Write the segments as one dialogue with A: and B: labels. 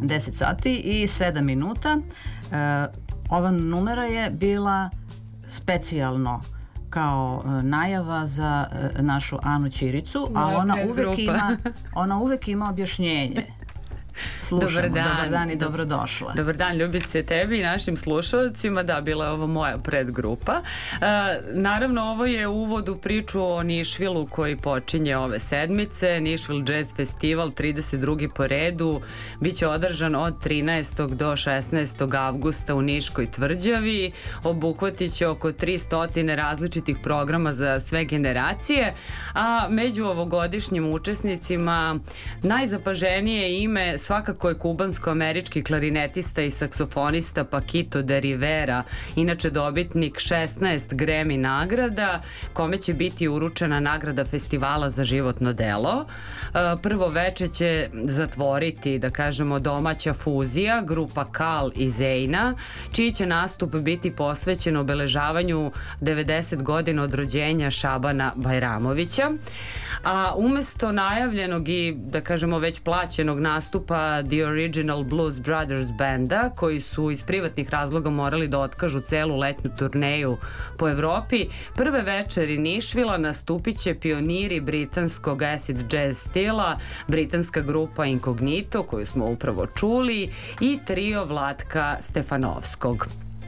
A: 10 sati i 7 minuta. Ova numera je bila specijalno kao najava za našu Anu Ćiricu, a ona uvek ima objašnjenje. Slušamo. Dobar dan i dobrodošla.
B: Dobar dan, Ljubice, tebi i našim slušalcima. Da, bila je ovo moja predgrupa. Naravno, ovo je uvod u priču o Nišvilu koji počinje ove sedmice. Nišvil Jazz Festival, 32. po redu, biće održan od 13. do 16. avgusta u Niškoj tvrđavi. Obuhvatit će oko 300 različitih programa za sve generacije, a među ovogodišnjim učesnicima najzapaženije ime svakako je kubansko-američki klarinetista i saksofonista Paquito de Rivera, inače dobitnik 16 Grammy nagrada, kome će biti uručena nagrada festivala za životno delo. Prvo veče će zatvoriti, da kažemo, domaća fuzija, grupa Kal i Zejna, čiji će nastup biti posvećen obeležavanju 90 godina od rođenja Šabana Bajramovića. A umesto najavljenog i, da kažemo, već plaćenog nastupa The Original Blues Brothers banda, koji su iz privatnih razloga morali da otkažu celu letnju turneju po Evropi, prve večeri Nišvila nastupit će pioniri britanskog acid jazz stila, britanska grupa Incognito, koju smo upravo čuli, i trio Vlatka Stefanovskog.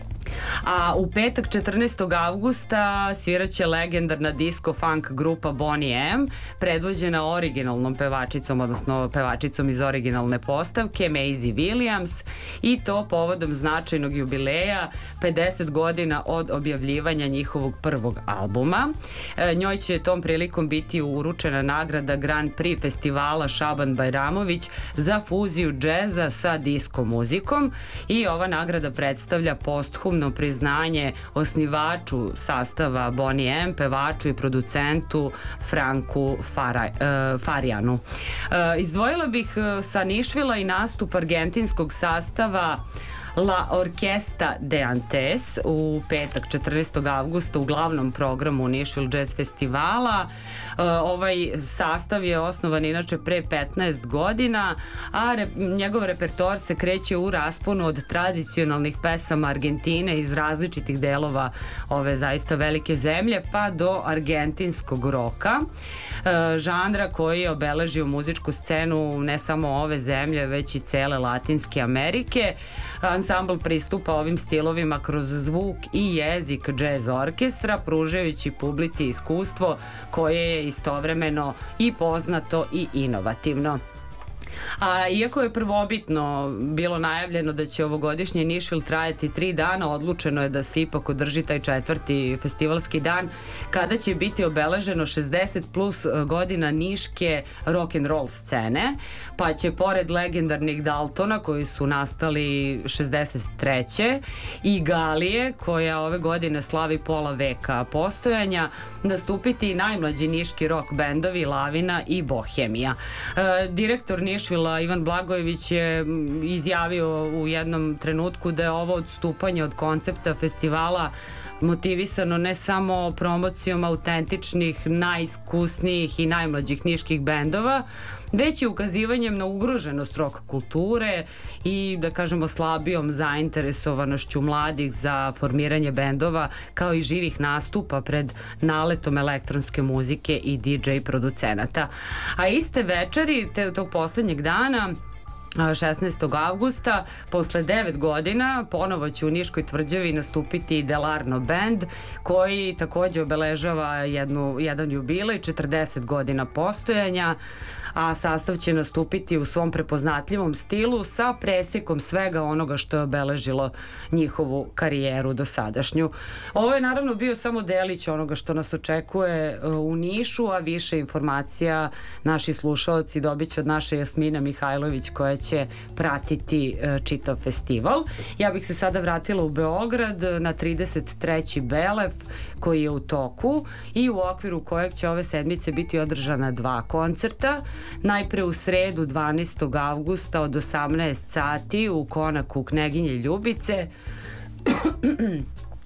B: A u petak 14. avgusta sviraće legendarna disco funk grupa Boney M, predvođena originalnom pevačicom, odnosno pevačicom iz originalne postavke Maisie Williams, i to povodom značajnog jubileja 50 godina od objavljivanja njihovog prvog albuma. Njoj će tom prilikom biti uručena nagrada Grand Prix festivala Šaban Bajramović za fuziju džeza sa disco muzikom, i ova nagrada predstavlja posthumno priznanje osnivaču sastava Boney M, pevaču i producentu Franku Farijanu. Izdvojila bih sa Nišvila i nastup argentinskog sastava La Orquesta de Antes u petak 14. avgusta u glavnom programu Nišvil Jazz Festivala. Ovaj sastav je osnovan inače pre 15 godina, a njegov repertoar se kreće u rasponu od tradicionalnih pesama Argentine iz različitih delova ove zaista velike zemlje pa do argentinskog roka, žanra koji je obeležio muzičku scenu ne samo ove zemlje već i cele Latinske Amerike. Ansambl pristupa ovim stilovima kroz zvuk i jezik džez orkestra, pružajući publici iskustvo koje je istovremeno i poznato i inovativno. A iako je prvobitno bilo najavljeno da će ovogodišnji Nišvil trajati 3 dana, odlučeno je da se ipak održi taj 4. festivalski dan, kada će biti obeleženo 60 plus godina niške rock'n'roll scene, pa će pored legendarnih Daltona koji su nastali 63. i Galije, koja ove godine slavi pola veka postojanja, nastupiti i najmlađi niški rock bendovi Lavina i Bohemija. Direktor Nišvila Ivan Blagojević je izjavio u jednom trenutku da je ovo odstupanje od koncepta festivala motivisano ne samo promocijom autentičnih, najiskusnijih i najmlađih niških bendova, već i ukazivanjem na ugroženost rock kulture i, da kažemo, slabijom zainteresovanošću mladih za formiranje bendova, kao i živih nastupa pred naletom elektronske muzike i DJ producenata. A iste večeri, tog poslednjeg dana, 16. avgusta, posle 9 godina, ponovo će u Niškoj tvrđavi nastupiti Delarno band, koji takođe obeležava jedan jubilej, 40 godina postojanja, a sastav će nastupiti u svom prepoznatljivom stilu sa presekom svega onoga što je obeležilo njihovu karijeru dosadašnju. Ovo je naravno bio samo delić onoga što nas očekuje u Nišu, a više informacija naši slušaoci dobit će od naše Jasmina Mihajlović, koja će pratiti čitav festival. Ja bih se sada vratila u Beograd na 33. Belef koji je u toku i u okviru kojeg će ove sedmice biti održana 2 koncerta. Najpre u sredu 12. avgusta od 18 sati u Konaku Kneginje Ljubice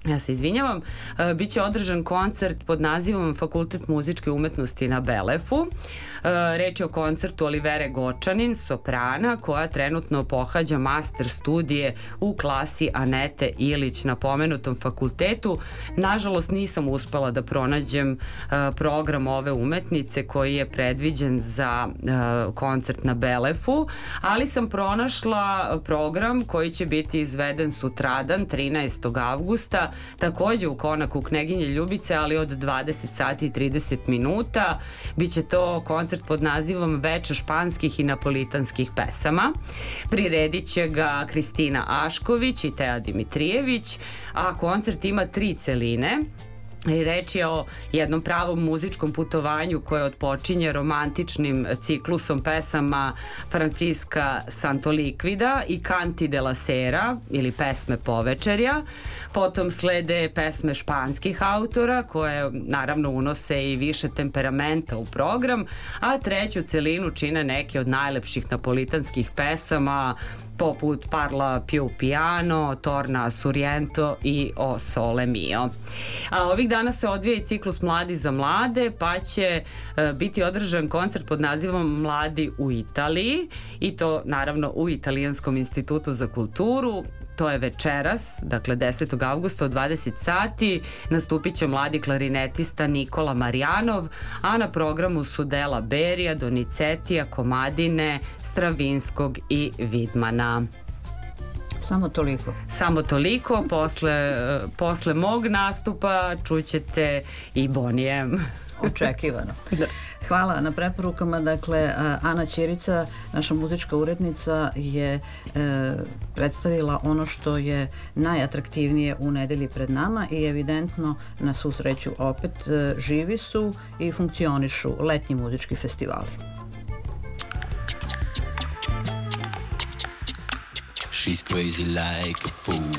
B: Ja se izvinjavam, biće održan koncert pod nazivom Fakultet muzičke umetnosti na Belefu. Reč je o koncertu Olivere Gočanin, soprana, koja trenutno pohađa master studije u klasi Anete Ilić na pomenutom fakultetu. Nažalost, nisam uspela da pronađem program ove umetnice koji je predviđen za koncert na Belefu, ali sam pronašla program koji će biti izveden sutradan, 13. avgusta, takođe u Konaku Kneginje Ljubice, ali od 20 sati i 30 minuta. Biće to koncert pod nazivom Veče španskih i napolitanskih pesama. Priredit će ga Kristina Ašković i Teja Dimitrijević, a koncert ima 3 celine. I reč je o jednom pravom muzičkom putovanju koje odpočinje romantičnim ciklusom pesama Francisca Santolikvida i Canti de la Sera ili pesme povečerja. Potom slede pesme španskih autora koje naravno unose i više temperamenta u program, a treću celinu čine neke od najlepših napolitanskih pesama poput Parla più piano, Torna Suriento i O Sole Mio. A ovih dana se odvija i ciklus Mladi za mlade, pa će biti održan koncert pod nazivom Mladi u Italiji, i to naravno u Italijanskom institutu za kulturu. To je večeras, dakle 10. avgusta od 20 sati, nastupit će mladi klarinetista Nikola Marijanov, a na programu su dela Berija, Donizetija, Komadine, Stravinskog i Vidmana.
A: Samo toliko.
B: Samo toliko, posle mog nastupa čućete i Bonijem.
A: Očekivano. Hvala na preporukama. Dakle, Ana Ćirica, naša muzička urednica, je predstavila ono što je najatraktivnije u nedelji pred nama i evidentno, na svu sreću opet, živi su i funkcionišu letnji muzički festivali.
C: She's crazy like a fool.